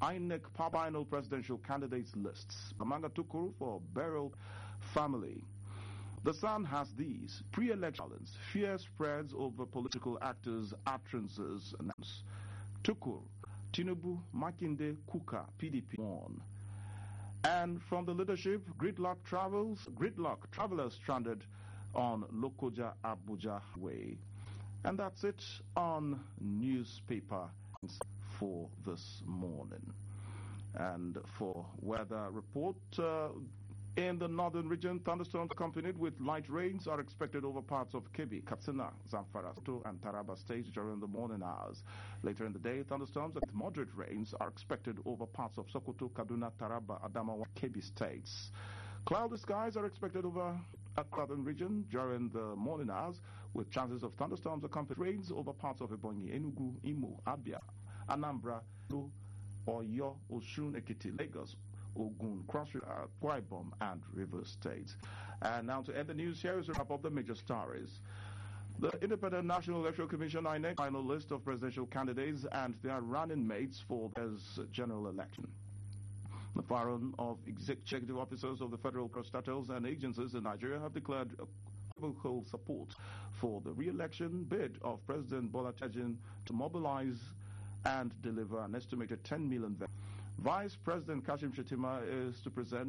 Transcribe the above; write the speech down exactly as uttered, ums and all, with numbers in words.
I N E C final presidential candidates lists. Amanga Tukuru for Beryl family. The Sun has these. Pre-election violence. Fear spreads over political actors' utterances. Tukur, Tinubu, Makinde, Kuka, P D P won. And from the leadership, gridlock travels, gridlock travelers stranded on Lokoja Abuja Way. And that's it on newspaper for this morning. And for weather report, uh, in the northern region, thunderstorms accompanied with light rains are expected over parts of Kebbi, Katsina, Zamfara, Sokoto, and Taraba states during the morning hours. Later in the day, thunderstorms with moderate rains are expected over parts of Sokoto, Kaduna, Taraba, Adamawa, Kebbi states. Cloudy skies are expected over a southern region during the morning hours, with chances of thunderstorms accompanied with rains over parts of Ebonyi, Enugu, Imo, Abia, Anambra, Oyo, Osun, Ekiti, Lagos, Ogun, Cross River, Akwa Ibom, and Rivers State. And now to end the news, here is a wrap of the major stories. The Independent National Electoral Commission, I N E C, final list of presidential candidates and their running mates for this general election. The forum of executive officers of the federal parastatals and agencies in Nigeria have declared vocal support for the re-election bid of President Bola Tinubu to mobilize and deliver an estimated ten million. Vice President Kashim Shettima is to present